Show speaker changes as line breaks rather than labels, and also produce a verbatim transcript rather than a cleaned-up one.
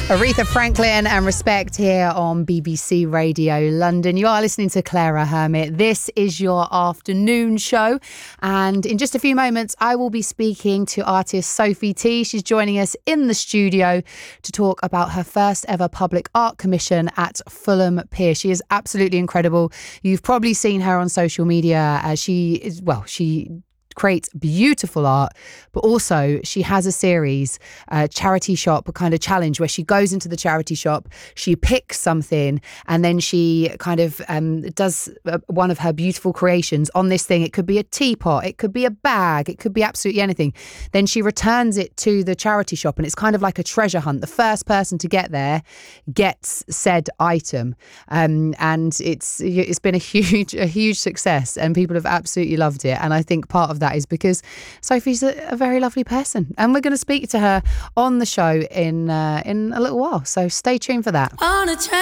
Aretha Franklin and Respect here on B B C Radio London. You are listening to Clara Hermit. This is your afternoon show. And in just a few moments, I will be speaking to artist Sophie T. She's joining us in the studio to talk about her first ever public art commission at Fulham Pier. She is absolutely incredible. You've probably seen her on social media as she is, well, she creates beautiful art, but also she has a series, a charity shop kind of challenge, where she goes into the charity shop, she picks something, and then she kind of um, does one of her beautiful creations on this thing. It could be a teapot, it could be a bag, it could be absolutely anything. Then she returns it to the charity shop, and it's kind of like a treasure hunt. The first person to get there gets said item, um, and it's it's been a huge a huge success, and people have absolutely loved it. And I think part of that is because Sophie's a, a very lovely person, and we're going to speak to her on the show in uh, in a little while, so stay tuned for that. On a